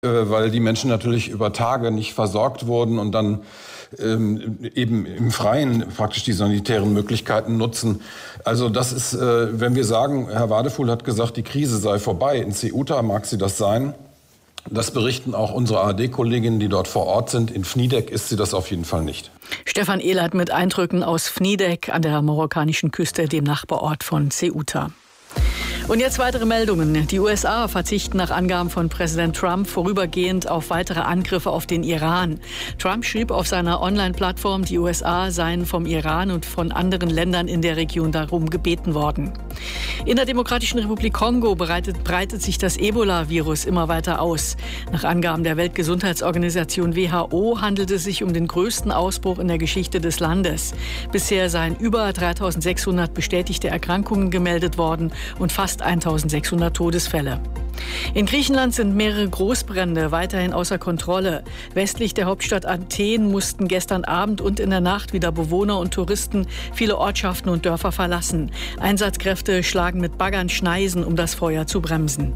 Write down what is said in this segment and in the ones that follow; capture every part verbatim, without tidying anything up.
weil die Menschen natürlich über Tage nicht versorgt wurden und dann ähm, eben im Freien praktisch die sanitären Möglichkeiten nutzen. Also das ist, äh, wenn wir sagen, Herr Wadefuhl hat gesagt, die Krise sei vorbei, in Ceuta mag sie das sein. Das berichten auch unsere A R D-Kolleginnen, die dort vor Ort sind. In Fnidek ist sie das auf jeden Fall nicht. Stefan Ehlert mit Eindrücken aus Fnidek an der marokkanischen Küste, dem Nachbarort von Ceuta. Und jetzt weitere Meldungen. Die U S A verzichten nach Angaben von Präsident Trump vorübergehend auf weitere Angriffe auf den Iran. Trump schrieb auf seiner Online-Plattform, die U S A seien vom Iran und von anderen Ländern in der Region darum gebeten worden. In der Demokratischen Republik Kongo breitet, breitet sich das Ebola-Virus immer weiter aus. Nach Angaben der Weltgesundheitsorganisation W H O handelt es sich um den größten Ausbruch in der Geschichte des Landes. Bisher seien über dreitausendsechshundert bestätigte Erkrankungen gemeldet worden und fast eintausendsechshundert Todesfälle. In Griechenland sind mehrere Großbrände weiterhin außer Kontrolle. Westlich der Hauptstadt Athen mussten gestern Abend und in der Nacht wieder Bewohner und Touristen viele Ortschaften und Dörfer verlassen. Einsatzkräfte schlagen mit Baggern Schneisen, um das Feuer zu bremsen.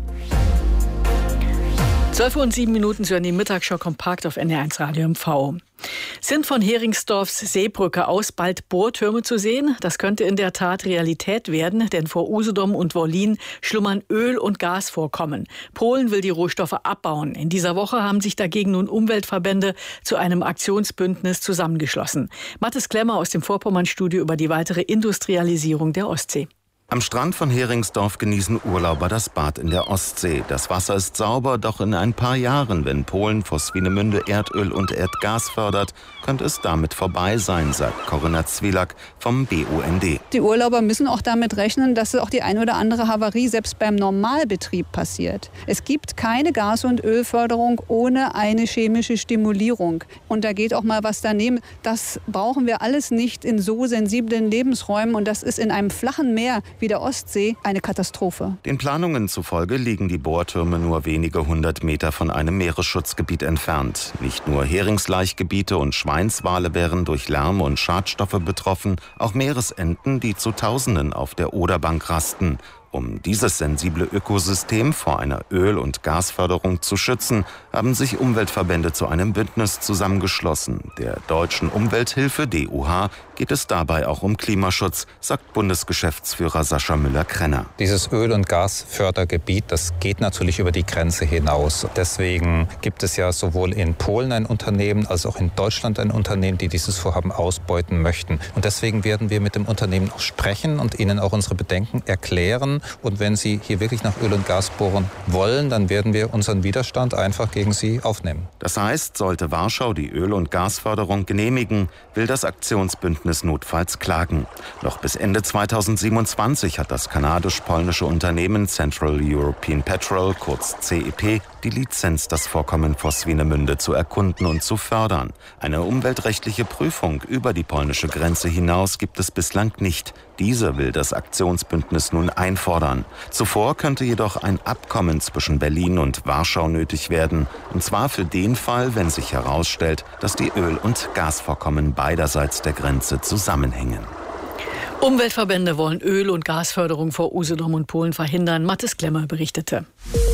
zwölf Uhr und sieben Minuten zu die Mittagsschau kompakt auf N D R eins Radio M V. Sind von Heringsdorfs Seebrücke aus bald Bohrtürme zu sehen? Das könnte in der Tat Realität werden, denn vor Usedom und Wollin schlummern Öl- und Gasvorkommen. Polen will die Rohstoffe abbauen. In dieser Woche haben sich dagegen nun Umweltverbände zu einem Aktionsbündnis zusammengeschlossen. Mathis Klemmer aus dem Vorpommernstudio über die weitere Industrialisierung der Ostsee. Am Strand von Heringsdorf genießen Urlauber das Bad in der Ostsee. Das Wasser ist sauber, doch in ein paar Jahren, wenn Polen vor Swinemünde Erdöl und Erdgas fördert, könnte es damit vorbei sein, sagt Corinna Zwielak vom B U N D. Die Urlauber müssen auch damit rechnen, dass auch die ein oder andere Havarie selbst beim Normalbetrieb passiert. Es gibt keine Gas- und Ölförderung ohne eine chemische Stimulierung. Und da geht auch mal was daneben. Das brauchen wir alles nicht in so sensiblen Lebensräumen. Und das ist in einem flachen Meer wie der Ostsee eine Katastrophe. Den Planungen zufolge liegen die Bohrtürme nur wenige hundert Meter von einem Meeresschutzgebiet entfernt. Nicht nur Heringslaichgebiete und Schweinswale wären durch Lärm und Schadstoffe betroffen, auch Meeresenten, die zu Tausenden auf der Oderbank rasten. Um dieses sensible Ökosystem vor einer Öl- und Gasförderung zu schützen, haben sich Umweltverbände zu einem Bündnis zusammengeschlossen. Der Deutschen Umwelthilfe D U H geht es dabei auch um Klimaschutz, sagt Bundesgeschäftsführer Sascha Müller-Krenner. Dieses Öl- und Gasfördergebiet, das geht natürlich über die Grenze hinaus. Deswegen gibt es ja sowohl in Polen ein Unternehmen als auch in Deutschland ein Unternehmen, die dieses Vorhaben ausbeuten möchten. Und deswegen werden wir mit dem Unternehmen auch sprechen und ihnen auch unsere Bedenken erklären. Und wenn Sie hier wirklich nach Öl und Gas bohren wollen, dann werden wir unseren Widerstand einfach gegen Sie aufnehmen. Das heißt, sollte Warschau die Öl- und Gasförderung genehmigen, will das Aktionsbündnis notfalls klagen. Noch bis Ende zweitausendsiebenundzwanzig hat das kanadisch-polnische Unternehmen Central European Petrol, kurz C E P, die Lizenz, das Vorkommen vor Swinemünde zu erkunden und zu fördern. Eine umweltrechtliche Prüfung über die polnische Grenze hinaus gibt es bislang nicht. Diese will das Aktionsbündnis nun einfordern. Zuvor könnte jedoch ein Abkommen zwischen Berlin und Warschau nötig werden. Und zwar für den Fall, wenn sich herausstellt, dass die Öl- und Gasvorkommen beiderseits der Grenze zusammenhängen. Umweltverbände wollen Öl- und Gasförderung vor Usedom und Polen verhindern. Mathis Klemmer berichtete.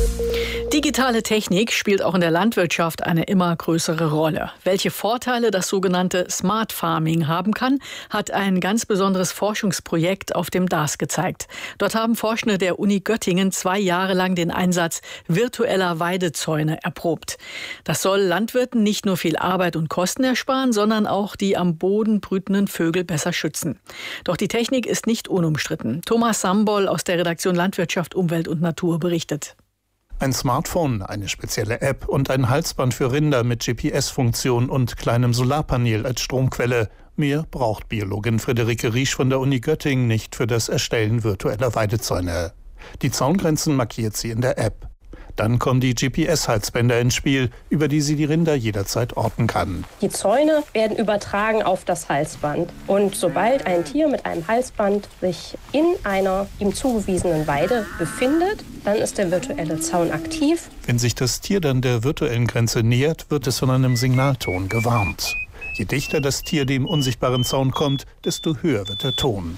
Digitale Technik spielt auch in der Landwirtschaft eine immer größere Rolle. Welche Vorteile das sogenannte Smart Farming haben kann, hat ein ganz besonderes Forschungsprojekt auf dem D A S gezeigt. Dort haben Forschende der Uni Göttingen zwei Jahre lang den Einsatz virtueller Weidezäune erprobt. Das soll Landwirten nicht nur viel Arbeit und Kosten ersparen, sondern auch die am Boden brütenden Vögel besser schützen. Doch die Technik ist nicht unumstritten. Thomas Sambol aus der Redaktion Landwirtschaft, Umwelt und Natur berichtet. Ein Smartphone, eine spezielle App und ein Halsband für Rinder mit G P S-Funktion und kleinem Solarpanel als Stromquelle. Mehr braucht Biologin Friederike Riesch von der Uni Göttingen nicht für das Erstellen virtueller Weidezäune. Die Zaungrenzen markiert sie in der App. Dann kommen die G P S-Halsbänder ins Spiel, über die sie die Rinder jederzeit orten kann. Die Zäune werden übertragen auf das Halsband. Und sobald ein Tier mit einem Halsband sich in einer ihm zugewiesenen Weide befindet, dann ist der virtuelle Zaun aktiv. Wenn sich das Tier dann der virtuellen Grenze nähert, wird es von einem Signalton gewarnt. Je dichter das Tier dem unsichtbaren Zaun kommt, desto höher wird der Ton.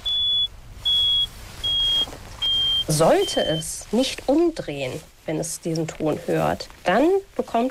Sollte es nicht umdrehen, wenn es diesen Ton hört, dann bekommt